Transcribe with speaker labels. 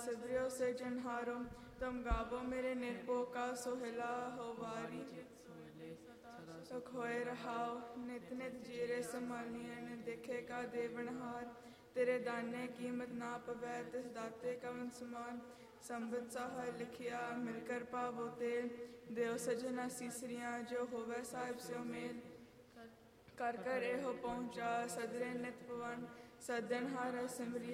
Speaker 1: सदरियो से जनहारो तुम गावो मेरे निर्भो का सोहला हो वारी सुख होए रहाओ नित नित जीरे संभालियन देखे का देवनहार तेरे दाने कीमत ना पवै तिस दाते कवन समान संबत साह लिखिया मिलकर पावो तेल देव सजना सीसरियाँ जो होवे साहिब से मेल कर कर एहो पहुँचा सदरे नित पवन सदन हार सिमरिया